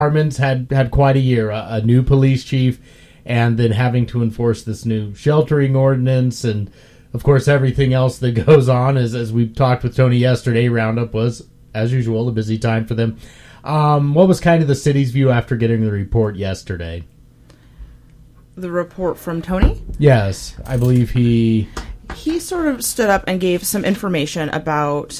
departments had quite a year. A new police chief, and then having to enforce this new sheltering ordinance, and of course everything else that goes on. As we talked with Tony yesterday, Roundup was, as usual, a busy time for them. What was kind of the city's view after getting the report yesterday? The report from Tony? Yes, I believe he sort of stood up and gave some information about,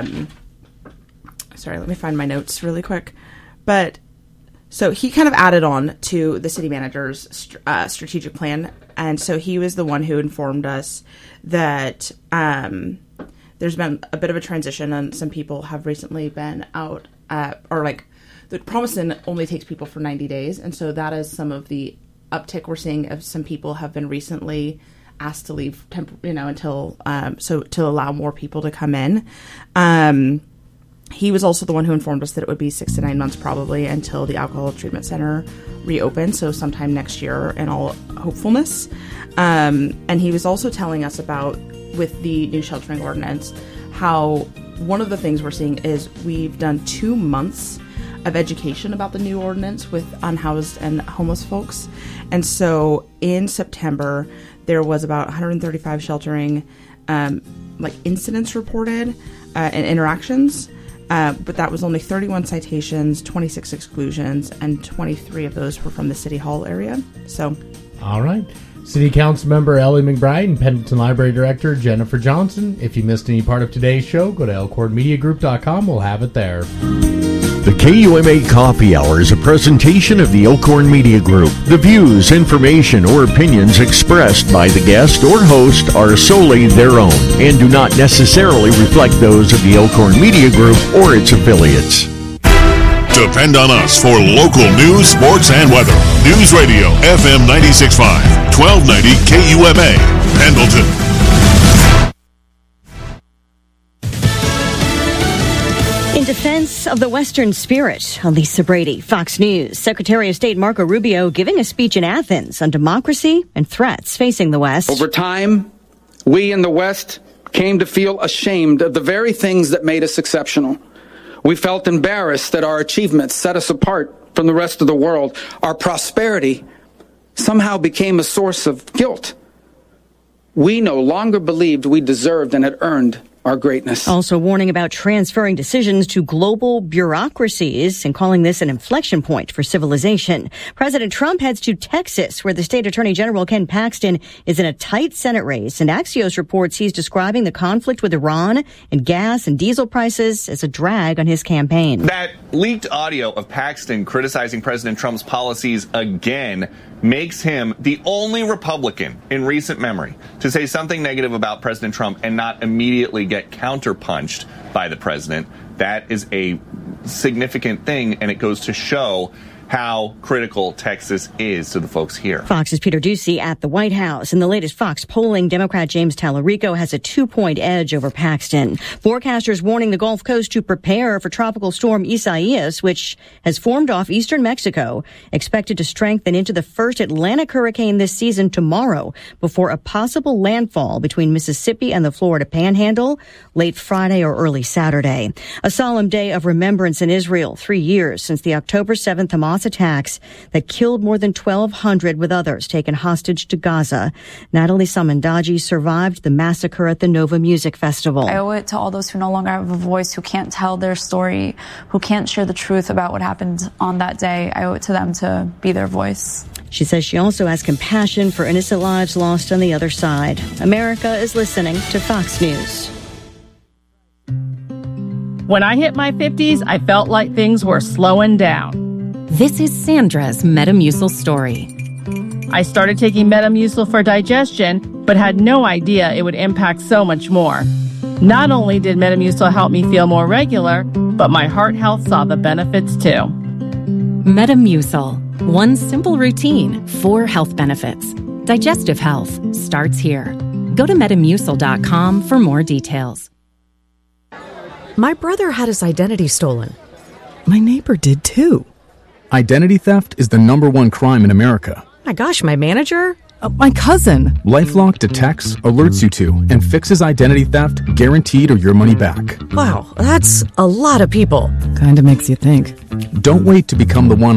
sorry, let me find my notes really quick. But, so he kind of added on to the city manager's strategic plan. And so he was the one who informed us that there's been a bit of a transition, and some people have recently been out, the promising only takes people for 90 days. And so that is some of the uptick we're seeing of some people have been recently asked to leave, until, so to allow more people to come in. He was also the one who informed us that it would be 6 to 9 months probably until the alcohol treatment center reopens, so sometime next year in all hopefulness. And he was also telling us about, with the new sheltering ordinance, how one of the things we're seeing is we've done 2 months of education about the new ordinance with unhoused and homeless folks. And so in September, there was about 135 sheltering incidents reported and interactions. But that was only 31 citations, 26 exclusions, and 23 of those were from the City Hall area. So, all right. City Council member Ellie McBride and Pendleton Library Director Jennifer Johnson. If you missed any part of today's show, go to elkhornmediagroup.com. We'll have it there. The KUMA Coffee Hour is a presentation of the Elkhorn Media Group. The views, information, or opinions expressed by the guest or host are solely their own and do not necessarily reflect those of the Elkhorn Media Group or its affiliates. Depend on us for local news, sports, and weather. News Radio, FM 96.5, 1290 KUMA, Pendleton. In defense of the Western spirit, Lisa Brady, Fox News. Secretary of State Marco Rubio giving a speech in Athens on democracy and threats facing the West. Over time, we in the West came to feel ashamed of the very things that made us exceptional. We felt embarrassed that our achievements set us apart from the rest of the world. Our prosperity somehow became a source of guilt. We no longer believed we deserved and had earned our greatness. Also warning about transferring decisions to global bureaucracies and calling this an inflection point for civilization. President Trump heads to Texas, where the state attorney general Ken Paxton is in a tight Senate race. And Axios reports he's describing the conflict with Iran and gas and diesel prices as a drag on his campaign. That leaked audio of Paxton criticizing President Trump's policies again makes him the only Republican in recent memory to say something negative about President Trump and not immediately get counterpunched by the president. That is a significant thing, and it goes to show how critical Texas is to the folks here. Fox's Peter Doocy at the White House. In the latest Fox polling, Democrat James Tallarico has a 2-point edge over Paxton. Forecasters warning the Gulf Coast to prepare for tropical storm Isaias, which has formed off eastern Mexico, expected to strengthen into the first Atlantic hurricane this season tomorrow before a possible landfall between Mississippi and the Florida Panhandle late Friday or early Saturday. A solemn day of remembrance in Israel, 3 years since the October 7th Hamas attacks that killed more than 1,200 with others taken hostage to Gaza. Natalie Samandaji survived the massacre at the Nova Music Festival. I owe it to all those who no longer have a voice, who can't tell their story, who can't share the truth about what happened on that day. I owe it to them to be their voice. She says she also has compassion for innocent lives lost on the other side. America is listening to Fox News. When I hit my 50s, I felt like things were slowing down. This is Sandra's Metamucil story. I started taking Metamucil for digestion, but had no idea it would impact so much more. Not only did Metamucil help me feel more regular, but my heart health saw the benefits too. Metamucil. One simple routine, 4 health benefits. Digestive health starts here. Go to Metamucil.com for more details. My brother had his identity stolen. My neighbor did too. Identity theft is the #1 crime in America. My gosh, my manager? My cousin. LifeLock detects, alerts you to, and fixes identity theft, guaranteed or your money back. Wow, that's a lot of people. Kinda makes you think. Don't wait to become the one